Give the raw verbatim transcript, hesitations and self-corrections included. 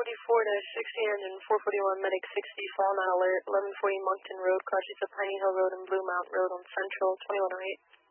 forty-four sixty and four forty-one Medic sixty, fallen on alert, eleven forty Moncton Road, crashes to Piney Hill Road and Blue Mountain Road on Central, twenty-one oh eight.